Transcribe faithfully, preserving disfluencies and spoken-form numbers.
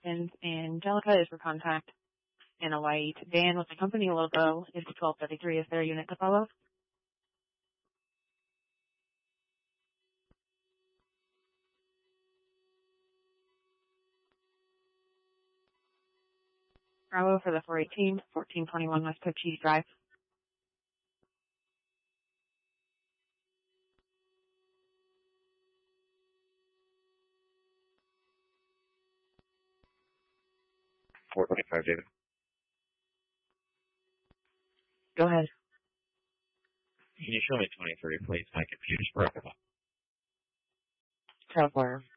Hopkins, and Angelica is for contact. And a white van with the company logo is the twelve thirty-three. Is there a unit to follow? Bravo for the four eighteen, fourteen twenty-one West Cochise Drive. four twenty-five, David. Go ahead. Can you show me twenty thirty, please? My computer's broken. Traveler.